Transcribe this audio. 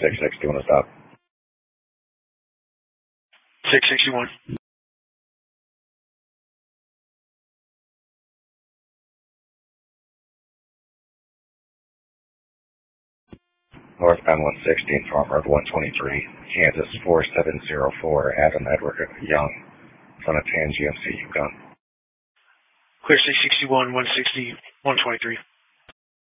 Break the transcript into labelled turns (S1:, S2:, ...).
S1: 660 when to stop.
S2: 661.
S1: Northbound 116, Farm Road 123, Kansas 4704, Adam Edward Young, son of Tan GMC Yukon.
S2: Clear 661, 160, 123.